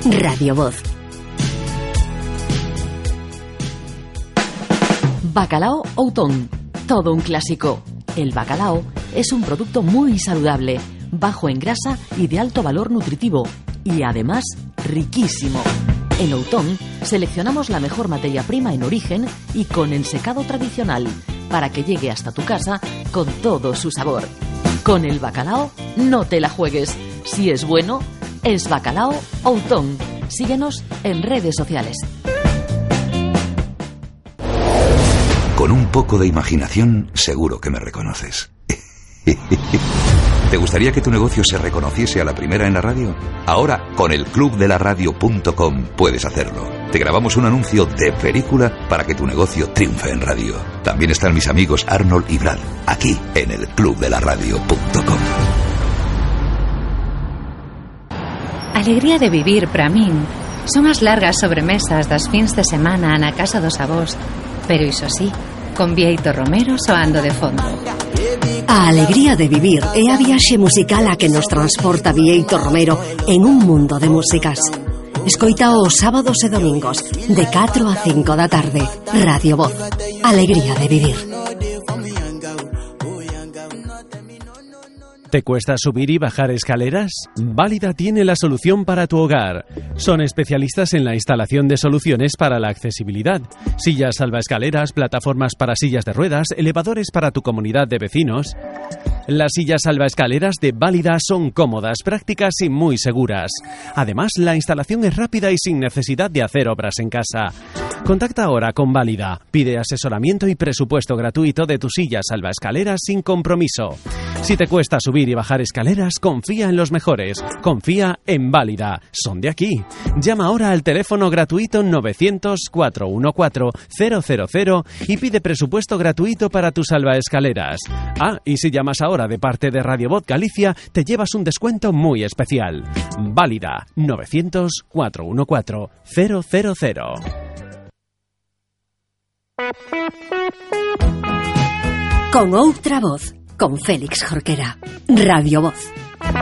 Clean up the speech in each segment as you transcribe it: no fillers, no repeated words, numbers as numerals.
Radio Voz. Bacalao Outón, todo un clásico. El bacalao es un producto muy saludable, bajo en grasa y de alto valor nutritivo, y además riquísimo. En Outón seleccionamos la mejor materia prima en origen y con ensecado tradicional, para que llegue hasta tu casa con todo su sabor. Con el bacalao no te la juegues. Si es bueno, es Bacalao Outón. Síguenos en redes sociales. Con un poco de imaginación, seguro que me reconoces. ¿Te gustaría que tu negocio se reconociese a la primera en la radio? Ahora, con el clubdelaradio.com puedes hacerlo. Te grabamos un anuncio de película para que tu negocio triunfe en radio. También están mis amigos Arnold y Brad, aquí en el clubdelaradio.com. Alegría de vivir, para min, son as largas sobremesas das fins de semana na casa dos avós, pero iso sí, con Bieito Romero soando de fondo. A alegría de vivir é a viaxe musical a que nos transporta Bieito Romero en un mundo de músicas. Escoita os sábados e domingos de 4 a 5 da tarde. Radio Voz. Alegría de vivir. ¿Te cuesta subir y bajar escaleras? Válida tiene la solución para tu hogar. Son especialistas en la instalación de soluciones para la accesibilidad. Sillas salvaescaleras, plataformas para sillas de ruedas, elevadores para tu comunidad de vecinos. Las sillas salvaescaleras de Válida son cómodas, prácticas y muy seguras. Además, la instalación es rápida y sin necesidad de hacer obras en casa. Contacta ahora con Válida. Pide asesoramiento y presupuesto gratuito de tu silla salvaescaleras sin compromiso. Si te cuesta subir y bajar escaleras, confía en los mejores. Confía en Válida. Son de aquí. Llama ahora al teléfono gratuito 900-414-000 y pide presupuesto gratuito para tus salvaescaleras. Ah, y si llamas ahora de parte de Radio Voz Galicia, te llevas un descuento muy especial. Válida. 900-414-000. Con outra voz, con Félix Jorquera. Radio Voz.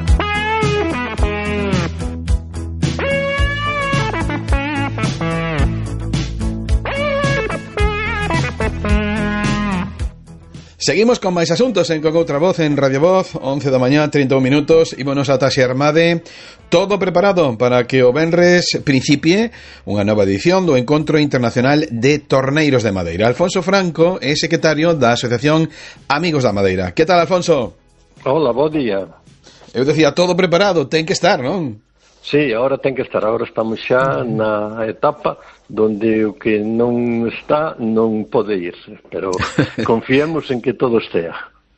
Seguimos con máis asuntos en Con Outra Voz en Radio Voz, 11 da mañá, 31 minutos, ímonos ata Xermade, todo preparado para que o venres principie unha nova edición do Encontro Internacional de Torneiros de Madeira. Alfonso Franco é secretario da Asociación Amigos da Madeira. Que tal, Alfonso? Hola, bo día. Eu decía, todo preparado, ten que estar, non? Sí, agora ten que estar, agora estamos xa na etapa donde o que non está non pode ir, pero confiemos en que todo estea.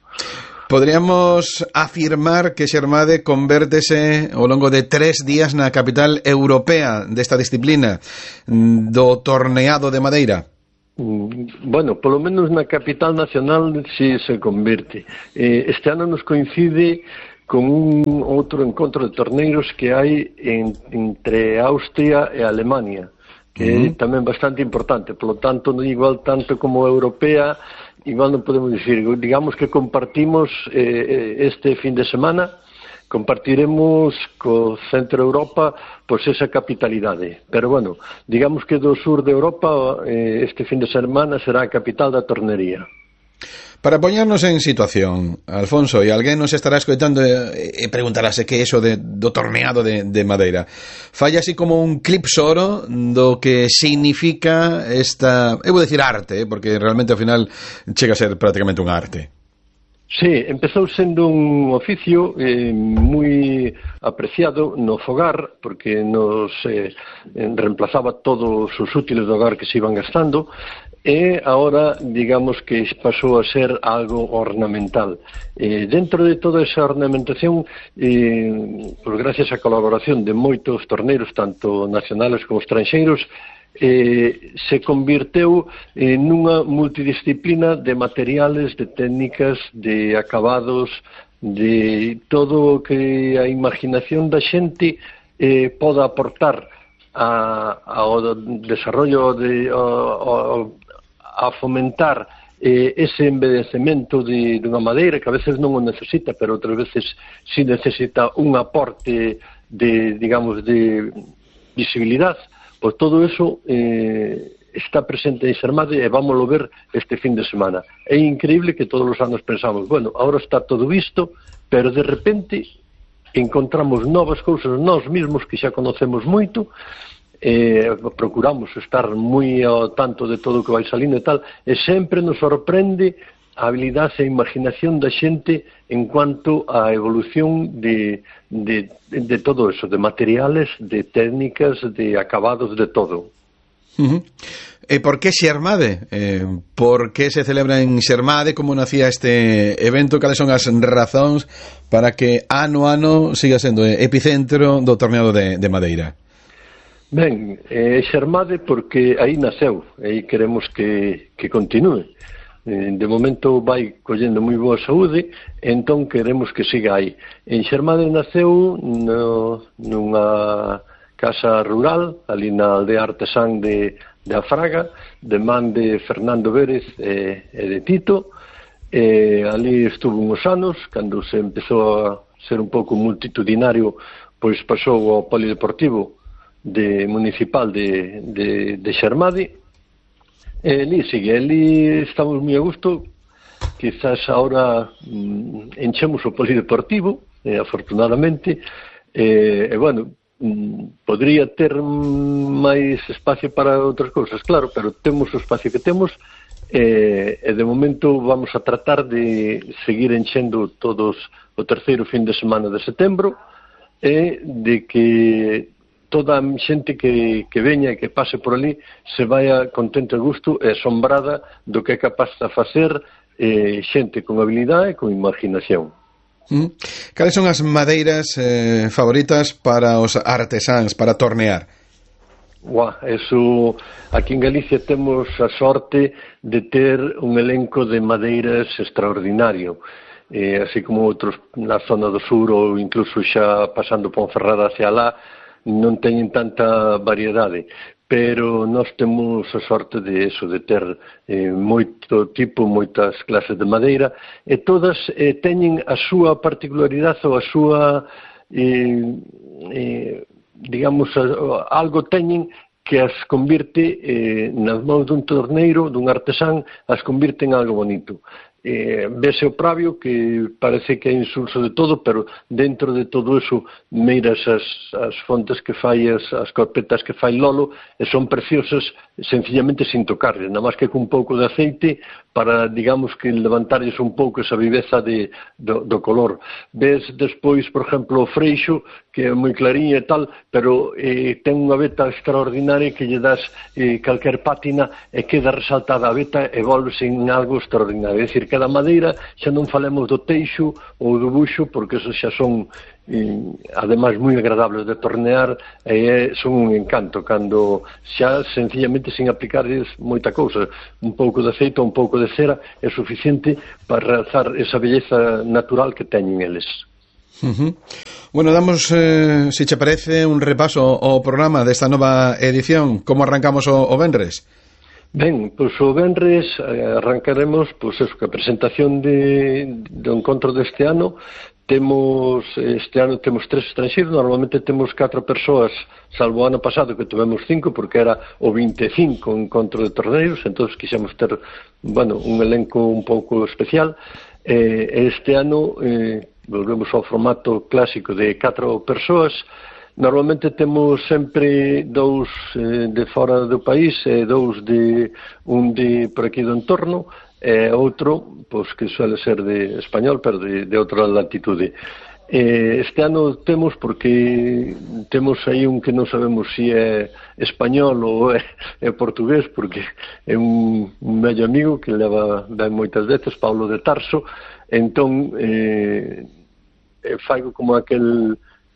Podríamos afirmar que Xermade convértese ao longo de 3 días na capital europea desta disciplina do torneado de madeira. Bueno, polo menos na capital nacional si se convirte. Este ano nos coincide con un outro encontro de torneiros que hai entre Austria e Alemania, que é tamén bastante importante, polo tanto, igual tanto como europea, igual non podemos dicir, digamos que compartimos este fin de semana, compartiremos co Centro Europa pois esa capitalidade, pero bueno, digamos que do sur de Europa este fin de semana será a capital da tornería. Para poñernos en situación, Alfonso, e alguén nos estará escoitando e preguntarase que é iso do torneado de madeira. Falla así como un clip soro do que significa esta, eu vou decir arte, porque realmente ao final chega a ser prácticamente un arte. Sí, empezou sendo un oficio moi apreciado no fogar, porque nos reemplazaba todos os útiles do hogar que se iban gastando, e agora, digamos que pasou a ser algo ornamental. Dentro de toda esa ornamentación, pues gracias á colaboración de moitos torneiros, tanto nacionales como estranxeiros, se convirteu nunha multidisciplina de materiales, de técnicas, de acabados, de todo o que a imaginación da xente poda aportar ao desarrollo a fomentar ese envellecemento dunha madeira que a veces non o necesita, pero outras veces si necesita un aporte de, digamos, de visibilidade, pois todo eso está presente en Xermade e vámoslo ver este fin de semana. É increíble que todos os anos pensamos, bueno, agora está todo visto, pero de repente encontramos novas cousas nós mesmos que xa conocemos moito, procuramos estar moi ao tanto de todo o que vai salindo e tal, e sempre nos sorprende a habilidade e a imaginación da xente en cuanto á evolución de todo eso, de materiales, de técnicas, de acabados, de todo. E por que Xermade? Por que se celebra en Xermade? Como nacía este evento? Cales son as razóns para que ano a ano siga sendo epicentro do torneo de Madeira? Ben, Xermade porque aí naceu, aí queremos que continue. De momento vai collendo moi boa saúde, entón queremos que siga aí. En Xermade naceu nunha casa rural, ali na aldea artesán de Afraga, de man de Fernando Vérez e de Tito. Ali estuvo uns anos, cando se empezou a ser un pouco multitudinario, pois pasou ao polideportivo municipal de Xermade. Ali sigue, ali estamos moi a gusto. Quizás ahora enchemos o polideportivo, afortunadamente, e bueno, podría ter máis espacio para outras cousas, claro, pero temos o espacio que temos, e de momento vamos a tratar de seguir enchendo todos o terceiro fin de semana de setembro, e de que toda a xente que veña e que pase por ali se vaya contento e gusto e asombrada do que é capaz de facer xente con habilidade e con imaginación. Cales son as madeiras favoritas para os artesáns, para tornear? Eso, aquí en Galicia temos a sorte de ter un elenco de madeiras extraordinario, así como outros na zona do sur ou incluso xa pasando Ponferrada hacia lá, non teñen tanta variedade, pero nós temos a sorte de eso, de ter moito tipo, moitas clases de madeira, e todas teñen a súa particularidade ou a súa, digamos, algo teñen que as convirte nas mãos dun torneiro, dun artesán, as convirte en algo bonito. Vese o Pravio que parece que é insulso de todo, pero dentro de todo eso miras as fontes que fai, as corpetas que fai Lolo, e son preciosas sencillamente sin tocarles, nada máis que con un pouco de aceite para, digamos, que levantarles un pouco esa viveza do color. Ves despois, por exemplo, o Freixo, que é moi clarinha e tal, pero ten unha veta extraordinaria que lle das calquer pátina e queda resaltada a veta e volve en algo extraordinario. É dicir, cada madeira, xa non falemos do teixo ou do buxo, porque esos xa son ademais moi agradables de tornear e son un encanto cando xa sencillamente sin aplicarles moita cousa, un pouco de aceite ou un pouco de cera é suficiente para realzar esa belleza natural que teñen eles. Bueno, damos, se che parece, un repaso ao programa desta nova edición. Como arrancamos o venres? Ben, pois o venres arrancaremos pois eso, que a presentación do encontro deste ano. Este ano temos 3 estranxeiros, normalmente temos 4 persoas, salvo o ano pasado que tivemos 5, porque era o 25 encontro de torneiros, entón quixemos ter, bueno, un elenco un pouco especial. Este ano volvemos ao formato clásico de 4 persoas. Normalmente temos sempre 2 de fora do país e 2 un de por aquí do entorno, e outro, pois, que suele ser de español, pero de outra latitude. Este ano temos, porque temos aí un que non sabemos se é español ou é portugués, porque é un vello amigo que leva ben moitas veces, Paulo de Tarso, entón faigo como aquel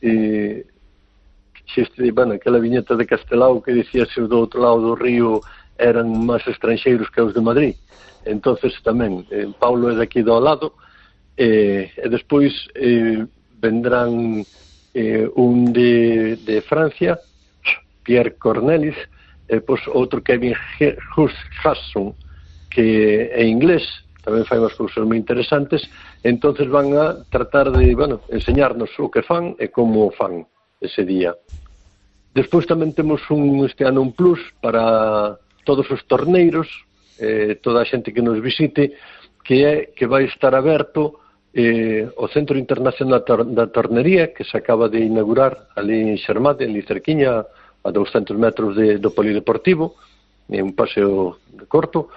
aquela viñeta de Castelao que dicía se do outro lado do río eran máis estranxeiros que os de Madrid. Entonces tamén Paulo é daqui do lado, e despois vendrán un de Francia, Pierre Cornelis, e pois outro Kevin Hudson, que é inglés, tamén fai unhas cousas moi interesantes. Entonces van a tratar de, enseñarnos o que fan e como o fan ese día. Despois tamén temos este ano un plus para todos os torneiros, toda a xente que nos visite, que vai estar aberto o Centro Internacional da Tornería, que se acaba de inaugurar ali en Xermade, ali cerquiña, a 200 metros do polideportivo, un paseo corto.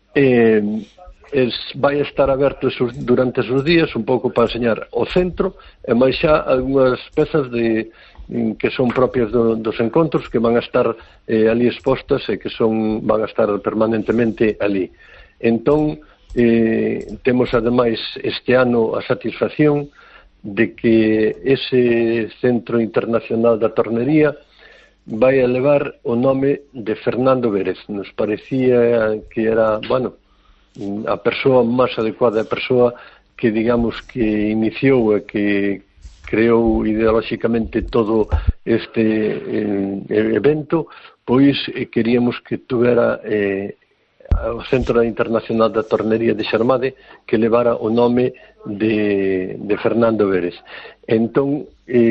Vai estar aberto durante esos días, un pouco para enseñar o centro, e máis xa algunhas pezas que son propias dos encontros, que van a estar ali expostas e que van a estar permanentemente ali. Entón, temos ademais este ano a satisfacción de que ese Centro Internacional da Tornería vai a levar o nome de Fernando Vérez. Nos parecía que era, a persoa máis adecuada, a persoa que, digamos, que iniciou e que creou ideolóxicamente todo este evento, pois queríamos que tuvera o Centro Internacional da Tornería de Xermade que levara o nome de Fernando Vérez. Entón,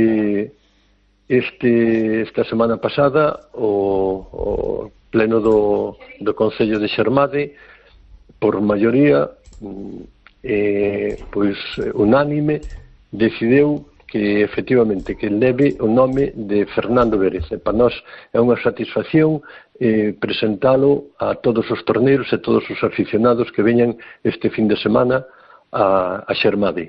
esta semana pasada, o pleno do Concello de Xermade, por maioría, pois unánime, decidiu que efectivamente que leve o nome de Fernando Vérez. E para nós é unha satisfacción presentalo a todos os torneiros e todos os aficionados que veñan este fin de semana a Xermade.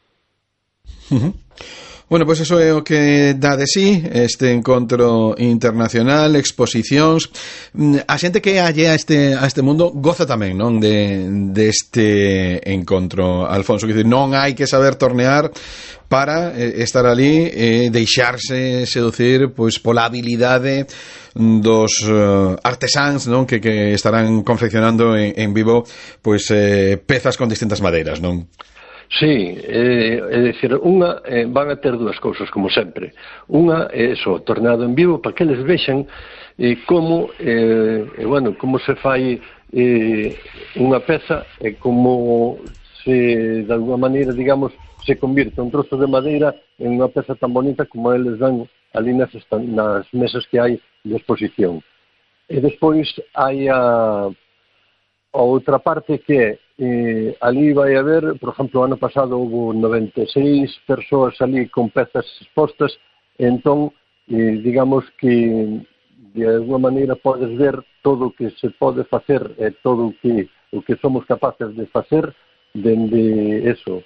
Bueno, pois eso é o que dá de sí este encontro internacional, exposicións. A xente que allea a este mundo goza tamén, non, deste encontro, Alfonso. Que non hai que saber tornear para estar ali e deixarse seducir pois pola habilidade dos artesáns, non, que estarán confeccionando en vivo pois pezas con distintas madeiras, non? Sí, é dicir, van a ter dúas cousas, como sempre. Unha é o torneado en vivo, para que eles vexan como se fai unha peza e como se, de alguma maneira, digamos, se convirte un trozo de madeira en unha peza tan bonita como eles dan ali nas mesas que hai de exposición. E despois hai a outra parte que ali vai haber, por exemplo, o ano pasado houve 96 persoas ali con pezas expostas, entón, digamos que de alguma maneira podes ver todo o que se pode facer e todo o que somos capaces de facer dende eso,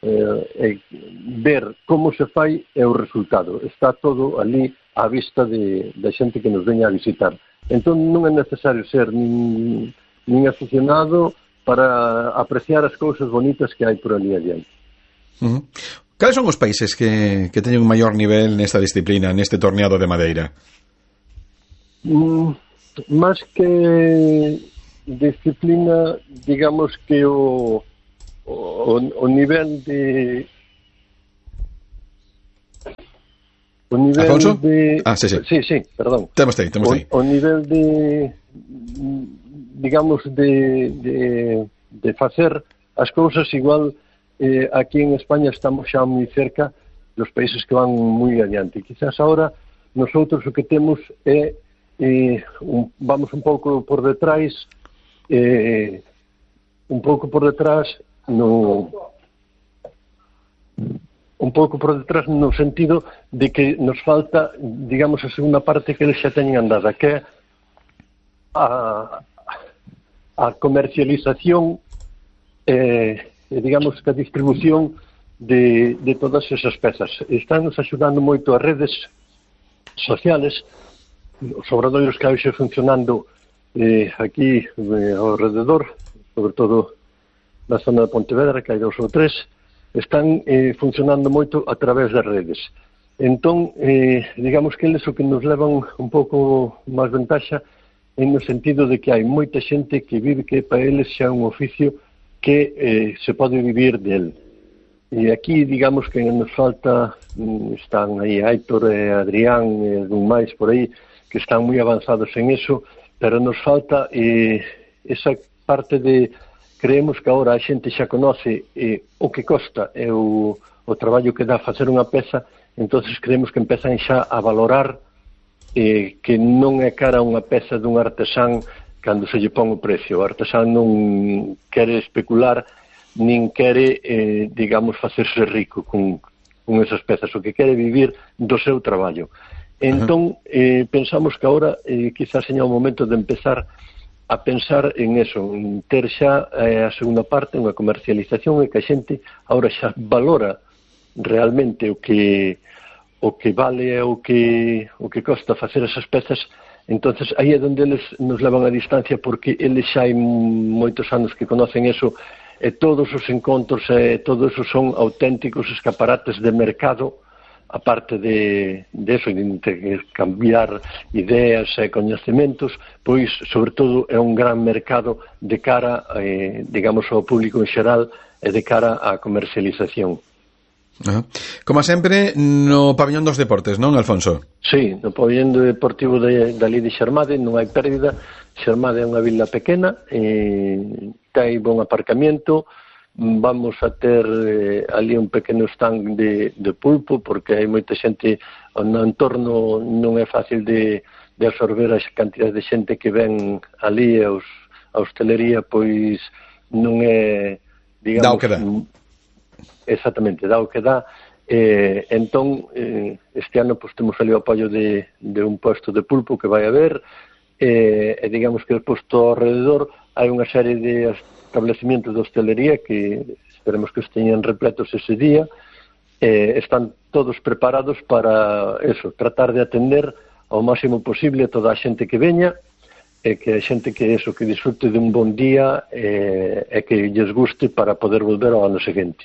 ver como se fai e o resultado. Está todo ali á vista da xente que nos veña a visitar. Entón non é necesario ser nin aficionado para apreciar as cousas bonitas que hai por ali adiante. Cales son os países que teñen un maior nivel nesta disciplina, neste torneado de madeira? Más que disciplina, digamos que o nivel de... Alfonso? Sí, perdón. Temos aí. O nivel de... digamos, de facer as cousas igual aquí en España estamos xa moi cerca dos países que van moi adiante. Quizás ahora nosotros o que temos é vamos un pouco por detrás no sentido de que nos falta, digamos, a segunda parte que eles xa teñen andada, que é a comercialización digamos que a distribución de todas esas pezas. Están nos axudando moito as redes sociales, os obradoiros que hai xe funcionando aquí ao rededor, sobre todo na zona de Pontevedra, que hai 2 ou 3, están funcionando moito a través das redes. Entón, digamos que eles o que nos levan un pouco máis ventaxa en no sentido de que hai moita xente que vive que para eles xa é un oficio que se pode vivir del. E aquí, digamos que nos falta, están aí Aitor e Adrián e algún máis por aí, que están moi avanzados en eso, pero nos falta esa parte de, creemos que agora a xente xa conoce o que costa e o traballo que dá facer unha peza, entonces creemos que empezan xa a valorar que non é cara unha peza dun artesán cando se lle pon o precio. O artesán non quere especular nin quere, digamos, facerse rico con esas pezas, o que quere vivir do seu traballo. Entón, pensamos que agora quizás seña o momento de empezar a pensar en eso, en ter xa a segunda parte, unha comercialización, e que a xente agora xa valora realmente o que vale e o que costa facer esas pezas. Entonces aí é onde eles nos levan a distancia, porque eles xa hai moitos anos que conocen eso, e todos os encontros todos esos son auténticos escaparates de mercado, aparte de eso, de intercambiar ideas e coñecementos, pois, sobre todo, é un gran mercado de cara, digamos, ao público en xeral e de cara á comercialización. Como sempre, no pabellón dos deportes, non, Alfonso? Sí, no pabellón deportivo dali de Xermade non hai pérdida. Xermade é unha vila pequena, ten bon aparcamiento. Vamos a ter ali un pequeno stand de pulpo, porque hai moita xente no entorno, non é fácil de absorber as cantidades de xente que ven ali, a hostelería, pois non é, digamos... Dá o que dá. Exactamente, dá o que dá. Entón, este ano pois, temos ali o apoio de un posto de pulpo que vai haber, e digamos que posto ao rededor hai unha serie de establecimientos de hostelería que esperemos que estén repletos ese día. Están todos preparados para eso, tratar de atender ao máximo posible a toda a xente que veña, e que a xente que disfrute de un bon día e que lles guste para poder volver ao ano seguinte.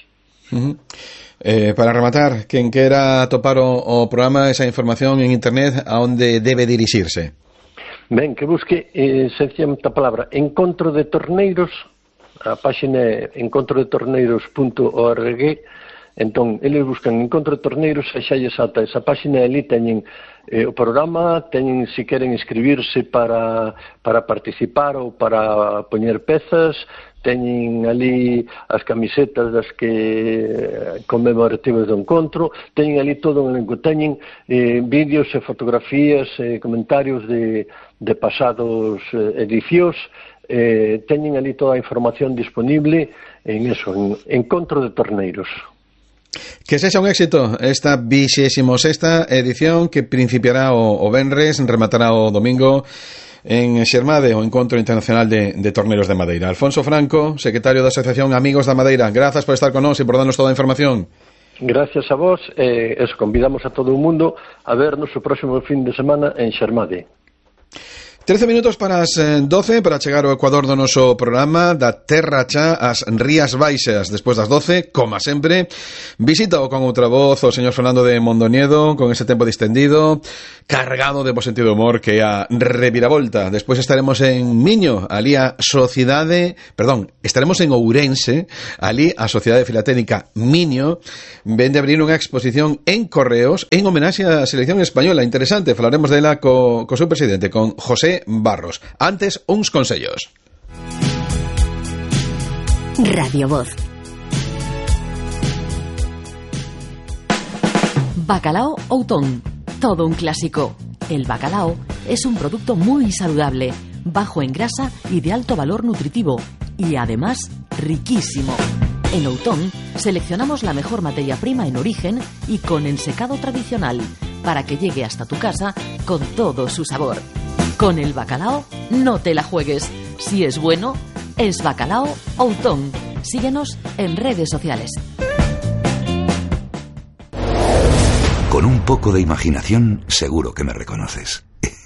Para rematar, quen quera topar o programa, esa información en internet, a onde debe dirixirse? Ben, que busque sencillamente a palabra Encontro de Torneiros. A páxina é encontrodetorneiros.org. Entón, eles buscan Encontro de Torneiros e xa lles ata esa páxina. Ali teñen o programa, teñen se queren inscribirse para participar ou para poñer pezas, teñen ali as camisetas das que conmemorativas do encontro, teñen ali todo un elenco, teñen vídeos e fotografías e comentarios de pasados edicións. Teñen ali toda a información disponible en eso, en Encontro de Torneiros. Que sexa un éxito esta 26ª edición, que principiará o venres, rematará o domingo en Xermade, o Encontro Internacional de Torneiros de Madeira. Alfonso Franco, secretario da Asociación Amigos da Madeira, grazas por estar con nós e por darnos toda a información. Gracias a vos, convidamos a todo o mundo a vernos o próximo fin de semana en Xermade. 13 minutos para as 12, para chegar ao ecuador do noso programa, da Terra Cha ás Rías Baixas. Despois das 12, como sempre, visita con outra voz o señor Fernando de Mondoñedo, con ese tempo distendido, cargado de bo sentido de humor, que é a reviravolta. Despois estaremos en Miño, ali a estaremos en Ourense, ali a Sociedade Filatécnica Miño, ven de abrir unha exposición en Correos en homenaxe á selección española. Interesante, falaremos dela co seu presidente, con José Barros. Antes, uns consellos. Radio Voz. Bacalao Outón. Todo un clásico. El bacalao es un producto muy saludable, bajo en grasa y de alto valor nutritivo, y además riquísimo. En Outón seleccionamos la mejor materia prima en origen y con ensecado tradicional, para que llegue hasta tu casa con todo su sabor. Con el bacalao no te la juegues. Si es bueno, es Bacalao Outón. Síguenos en redes sociales. Con un poco de imaginación, seguro que me reconoces.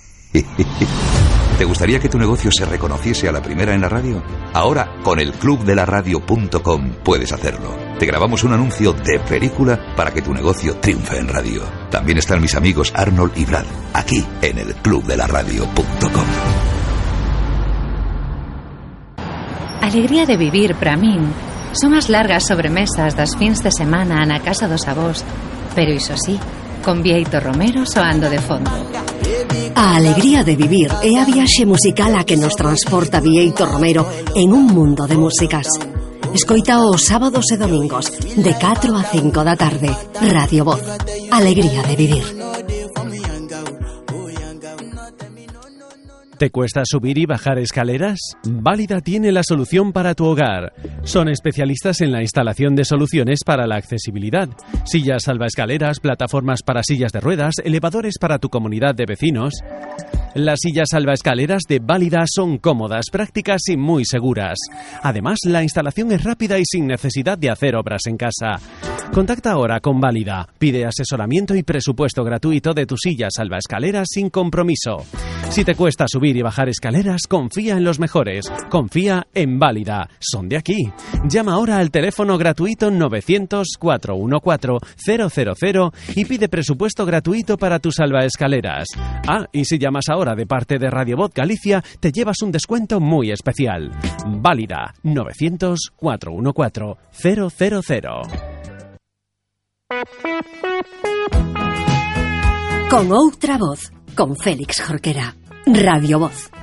¿Te gustaría que tu negocio se reconociese a la primera en la radio? Ahora, con el clubdelaradio.com puedes hacerlo. Te grabamos un anuncio de película para que tu negocio triunfe en radio. También están mis amigos Arnold y Brad, aquí en el clubdelaradio.com. Alegría de vivir para min son as largas sobremesas das fins de semana na casa dos avós, pero iso sí, con Bieito Romero soando de fondo. A alegría de vivir é a viaxe musical a que nos transporta Bieito Romero en un mundo de músicas. Escoita os sábados e domingos de 4 a 5 da tarde. Radio Voz. Alegría de vivir. ¿Te cuesta subir y bajar escaleras? Válida tiene la solución para tu hogar. Son especialistas en la instalación de soluciones para la accesibilidad. Sillas salvaescaleras, plataformas para sillas de ruedas, elevadores para tu comunidad de vecinos. Las sillas salvaescaleras de Válida son cómodas, prácticas y muy seguras. Además, la instalación es rápida y sin necesidad de hacer obras en casa. Contacta ahora con Válida. Pide asesoramiento y presupuesto gratuito de tu silla salvaescaleras sin compromiso. Si te cuesta subir y bajar escaleras, confía en los mejores. Confía en Válida. Son de aquí. Llama ahora al teléfono gratuito 900-414-000 y pide presupuesto gratuito para tus salvaescaleras. Ah, y si llamas ahora de parte de Radio Voz Galicia, te llevas un descuento muy especial. Válida. 900-414-000. Con outra voz, con Félix Jorquera. Radio Voz.